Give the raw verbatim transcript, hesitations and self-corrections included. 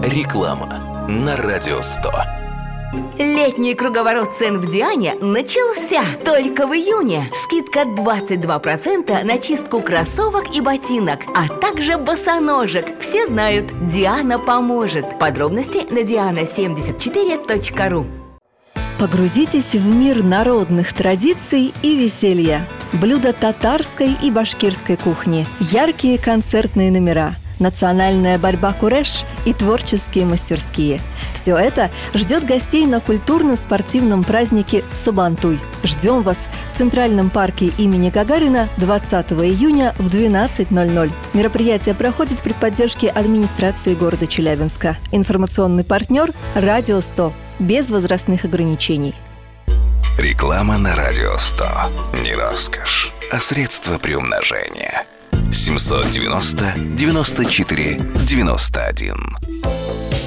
Реклама на Радио сто. Летний круговорот цен в Диане начался только в июне. Скидка двадцать два процента на чистку кроссовок и ботинок, а также босоножек. Все знают, Диана поможет. Подробности на диана семьдесят четыре точка ру. Погрузитесь в мир народных традиций и веселья. Блюда татарской и башкирской кухни, яркие концертные номера, национальная борьба куреш и творческие мастерские. Все это ждет гостей на культурно-спортивном празднике Сабантуй. Ждем вас в Центральном парке имени Гагарина двадцатого июня в двенадцать ноль ноль. Мероприятие проходит при поддержке администрации города Челябинска. Информационный партнер «Радио сто». Без возрастных ограничений. Реклама на Радио сто. Не роскошь, а средство приумножения. семьсот девяносто девяносто четыре девяносто один.